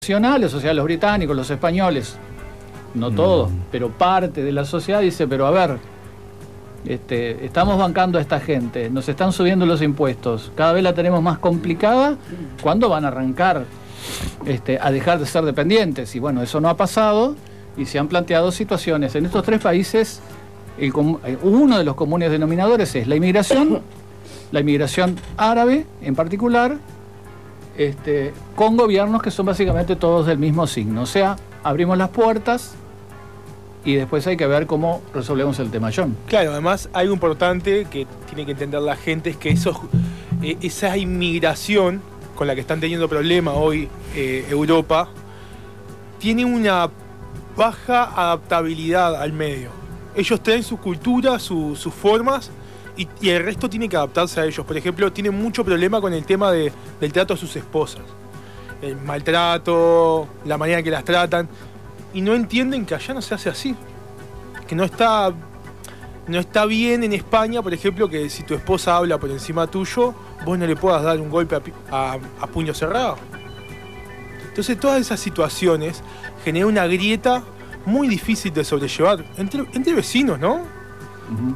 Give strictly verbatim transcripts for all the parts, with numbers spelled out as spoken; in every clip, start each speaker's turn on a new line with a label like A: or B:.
A: nacionales, o sea, los británicos, los españoles, no todos, mm. pero parte de la sociedad dice, pero a ver, este, estamos bancando a esta gente, nos están subiendo los impuestos, cada vez la tenemos más complicada, ¿cuándo van a arrancar este, a dejar de ser dependientes? Y bueno, eso no ha pasado y se han planteado situaciones. En estos tres países, el, uno de los comunes denominadores es la inmigración, la inmigración árabe en particular, Este, con gobiernos que son básicamente todos del mismo signo. O sea, abrimos las puertas y después hay que ver cómo resolvemos el tema, John.
B: Claro, además algo importante que tiene que entender la gente es que esos, eh, esa inmigración con la que están teniendo problemas hoy eh, Europa tiene una baja adaptabilidad al medio. Ellos traen su cultura, su, sus formas Y, y el resto tiene que adaptarse a ellos. Por ejemplo, tienen mucho problema con el tema de, del trato a sus esposas. El maltrato, la manera en que las tratan. Y no entienden que allá no se hace así. Que no está, no está bien en España, por ejemplo, que si tu esposa habla por encima tuyo, vos no le puedas dar un golpe a, a, a puño cerrado. Entonces todas esas situaciones generan una grieta muy difícil de sobrellevar entre, entre vecinos, ¿no? Uh-huh.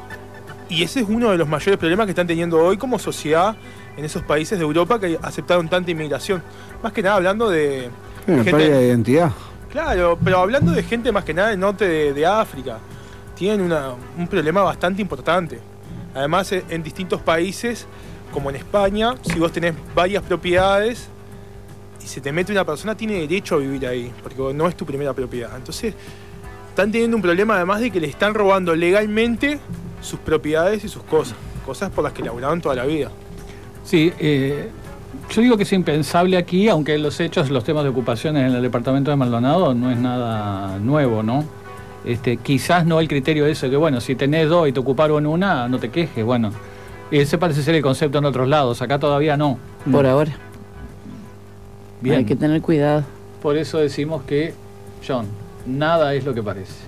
B: Y ese es uno de los mayores problemas que están teniendo hoy como sociedad en esos países de Europa que aceptaron tanta inmigración. Más que nada hablando de...
C: Una pérdida de identidad.
B: Claro, pero hablando de gente más que nada del norte de, de África. Tienen una, un problema bastante importante. Además, en distintos países, como en España, si vos tenés varias propiedades y se te mete una persona, tiene derecho a vivir ahí, porque no es tu primera propiedad. Entonces, están teniendo un problema además de que le están robando legalmente sus propiedades y sus cosas, cosas por las que laburaron toda la vida.
A: Sí, eh, yo digo que es impensable aquí, aunque los hechos, los temas de ocupaciones en el departamento de Maldonado no es nada nuevo, ¿no? Este, quizás no el criterio ese que, bueno, si tenés dos y te ocuparon una, no te quejes, bueno. Ese parece ser el concepto en otros lados, acá todavía no.
D: Por ahora.
A: Bien.
D: Hay que tener cuidado.
A: Por eso decimos que, John, nada es lo que parece.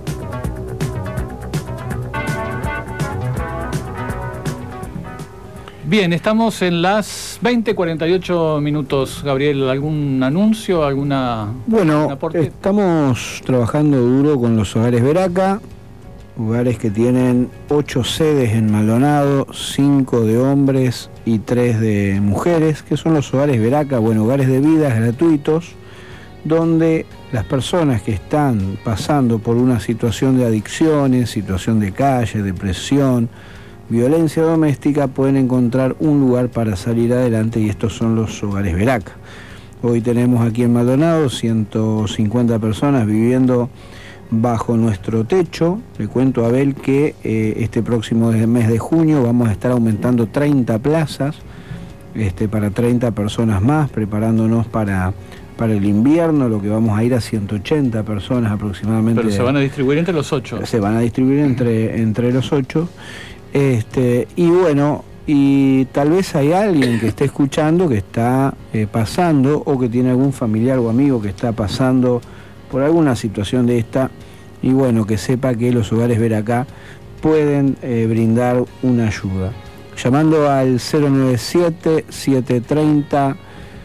A: Bien, estamos en las veinte cuarenta y ocho minutos. Gabriel, ¿algún anuncio, alguna
C: Bueno, estamos trabajando duro con los hogares Veraca, hogares que tienen ocho sedes en Maldonado, cinco de hombres y tres de mujeres, que son los hogares Veraca, bueno, hogares de vida gratuitos, donde las personas que están pasando por una situación de adicciones, situación de calle, depresión, violencia doméstica, pueden encontrar un lugar para salir adelante, y estos son los hogares Veraca. Hoy tenemos aquí en Maldonado ciento cincuenta personas viviendo bajo nuestro techo. Le cuento a Abel que eh, este próximo mes de junio vamos a estar aumentando treinta plazas este, para treinta personas más, preparándonos para, para el invierno, lo que vamos a ir a ciento ochenta personas aproximadamente.
A: Pero se van a distribuir entre los ocho.
C: Se van a distribuir entre, entre los ocho. Este, y bueno, y tal vez hay alguien que esté escuchando que está eh, pasando, o que tiene algún familiar o amigo que está pasando por alguna situación de esta, y bueno, que sepa que los hogares Veraca pueden eh, brindar una ayuda. Llamando al cero noventa y siete, siete treinta,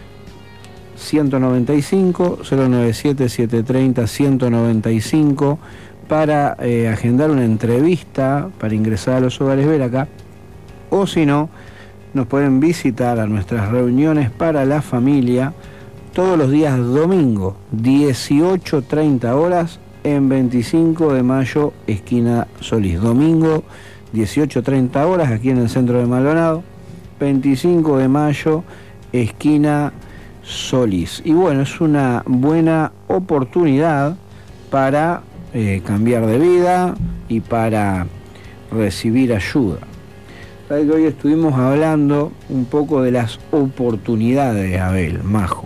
C: ciento noventa y cinco, cero noventa y siete, siete treinta, ciento noventa y cinco, para eh, agendar una entrevista para ingresar a los hogares Veraca, o si no, nos pueden visitar a nuestras reuniones para la familia todos los días domingo, dieciocho treinta horas, en veinticinco de mayo, esquina Solís. Domingo, dieciocho treinta horas, aquí en el centro de Maldonado, veinticinco de mayo, esquina Solís. Y bueno, es una buena oportunidad para Eh, cambiar de vida y para recibir ayuda. Sabe que hoy estuvimos hablando un poco de las oportunidades, Abel, Majo.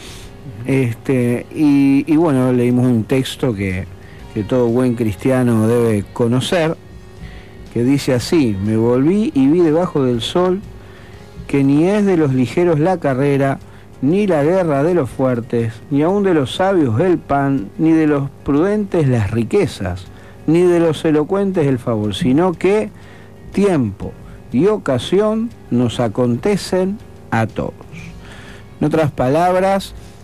C: Este, y, y bueno, leímos un texto que, que todo buen cristiano debe conocer, que dice así: me volví y vi debajo del sol que ni es de los ligeros la carrera, ni la guerra de los fuertes, ni aun de los sabios el pan, ni de los prudentes las riquezas, ni de los elocuentes el favor, sino que tiempo y ocasión nos acontecen a todos. En otras palabras,